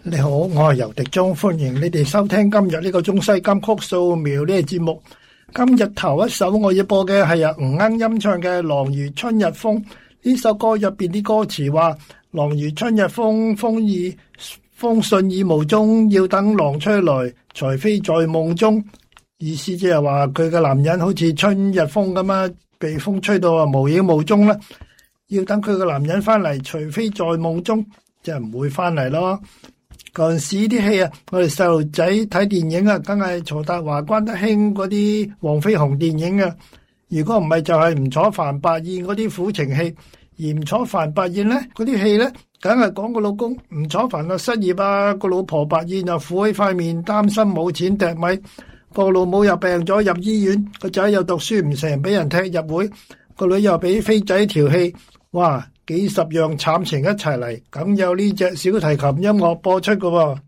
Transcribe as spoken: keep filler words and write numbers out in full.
你好，我係游迪忠，歡迎你哋收聽今日呢個中西金曲素描呢個節目。今日頭一首我要播嘅係由吳鶯音唱嘅《郎如春日風》。呢首歌入邊啲歌詞話：郎如春日風，風已風信已無蹤，要等郎吹來，才飛在夢中。意思即係話佢嘅男人好似春日風咁啊，被風吹到啊無影無蹤啦。要等佢嘅男人翻嚟，除非在夢中，即係唔會翻嚟咯。嗰陣時啲戲啊，我哋細路仔睇電影啊，梗係曹達華、關德興嗰啲黃飛鴻電影啊。如果唔係就係吳楚帆、白燕嗰啲苦情戲。而吳楚帆、白燕咧嗰啲戲咧，梗係講個老公吳楚帆啊失業啊，個老婆白燕又苦起塊面，擔心冇錢掟米，個老母又病咗入醫院，個仔又讀書唔成，俾人踢入會，個女又俾飛仔調戲，哇！幾十樣慘情一齊嚟，梗有呢隻小提琴音樂播出㗎喎。